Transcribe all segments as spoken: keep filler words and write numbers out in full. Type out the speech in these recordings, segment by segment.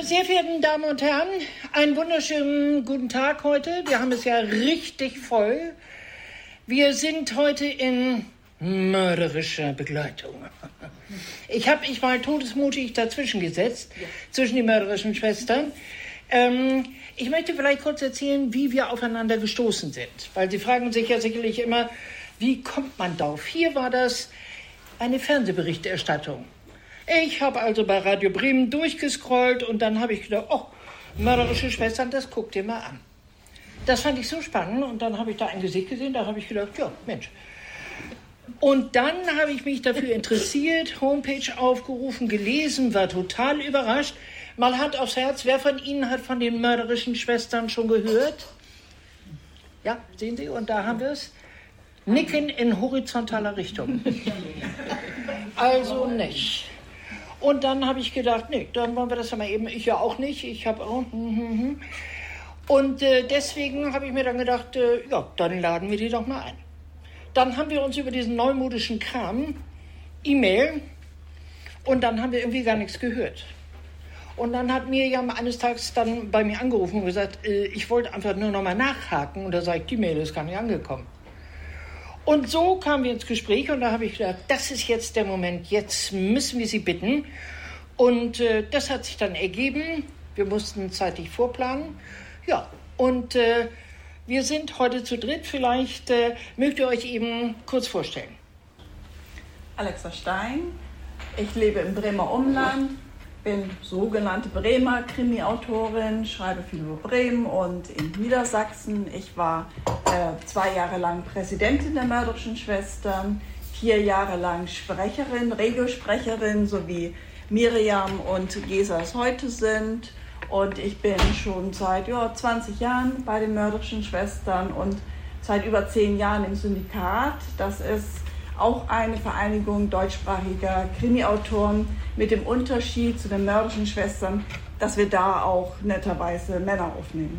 Meine sehr verehrten Damen und Herren, einen wunderschönen guten Tag heute. Wir haben es ja richtig voll. Wir sind heute in mörderischer Begleitung. Ich habe mich mal todesmutig dazwischen gesetzt, ja. zwischen die mörderischen Schwestern. Ähm, ich möchte vielleicht kurz erzählen, wie wir aufeinander gestoßen sind. Weil Sie fragen sich ja sicherlich immer, wie kommt man darauf? Hier war das eine Fernsehberichterstattung. Ich habe also bei Radio Bremen durchgescrollt und dann habe ich gedacht, oh, mörderische Schwestern, das guck dir mal an. Das fand ich so spannend und dann habe ich da ein Gesicht gesehen, da habe ich gedacht, ja, Mensch. Und dann habe ich mich dafür interessiert, Homepage aufgerufen, gelesen, war total überrascht. Mal Hand aufs Herz, wer von Ihnen hat von den mörderischen Schwestern schon gehört? Ja, sehen Sie, und da haben wir es. Nicken in horizontaler Richtung. Also nicht. Und dann habe ich gedacht, nee, dann wollen wir das ja mal eben. Ich ja auch nicht, ich habe auch. Und äh, deswegen habe ich mir dann gedacht, äh, ja, dann laden wir die doch mal ein. Dann haben wir uns über diesen neumodischen Kram, E-Mail, und dann haben wir irgendwie gar nichts gehört. Und dann hat Miriam eines Tages dann bei mir angerufen und gesagt, äh, ich wollte einfach nur noch mal nachhaken. Und da sage ich, die Mail ist gar nicht angekommen. Und so kamen wir ins Gespräch und da habe ich gedacht, das ist jetzt der Moment, jetzt müssen wir Sie bitten. Und äh, das hat sich dann ergeben. Wir mussten zeitlich vorplanen. Ja, und äh, wir sind heute zu dritt. Vielleicht äh, mögt ihr euch eben kurz vorstellen. Alexa Stein, ich lebe im Bremer Umland, bin sogenannte Bremer Krimi-Autorin, schreibe viel über Bremen und in Niedersachsen. Ich war äh, zwei Jahre lang Präsidentin der mörderischen Schwestern, vier Jahre lang Sprecherin, Regiosprecherin, so wie Miriam und Gesa es heute sind. Und ich bin schon seit ja, zwanzig Jahren bei den mörderischen Schwestern und seit über zehn Jahren im Syndikat. Das ist auch eine Vereinigung deutschsprachiger Krimi-Autoren mit dem Unterschied zu den mörderischen Schwestern, dass wir da auch netterweise Männer aufnehmen.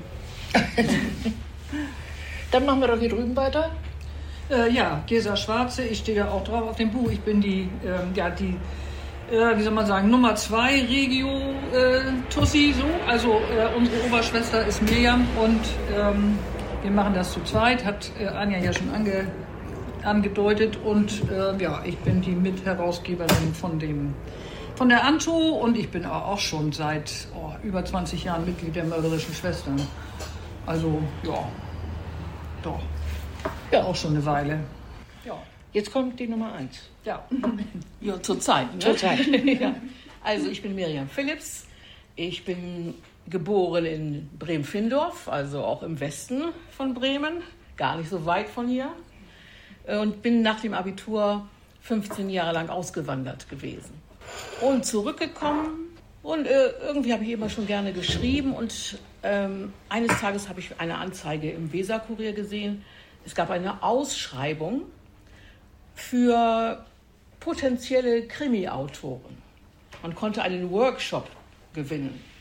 Dann machen wir doch hier drüben weiter. Äh, ja, Gesa Schwarze, ich stehe da auch drauf auf dem Buch. Ich bin die, ähm, ja, die äh, wie soll man sagen, Nummer zwei Regio-Tussi, äh, so. Also äh, unsere Oberschwester ist Miriam und ähm, wir machen das zu zweit, hat äh, Anja ja schon ange angedeutet und äh, ja, ich bin die Mitherausgeberin von dem von der Anto und ich bin auch schon seit oh, über zwanzig Jahren Mitglied der mörderischen Schwestern. Also ja, doch, ja, auch schon eine Weile. Ja. Jetzt kommt die Nummer eins. Ja, ja zur Zeit. Ne? Zur Zeit. Ja. Also ich bin Miriam Phillips. Ich bin geboren in Bremen-Findorf, also auch im Westen von Bremen, gar nicht so weit von hier. Und bin nach dem Abitur fünfzehn Jahre lang ausgewandert gewesen. Und zurückgekommen und äh, irgendwie habe ich immer schon gerne geschrieben und ähm, eines Tages habe ich eine Anzeige im Weser-Kurier gesehen. Es gab eine Ausschreibung für potenzielle Krimi-Autoren. Man konnte einen Workshop gewinnen.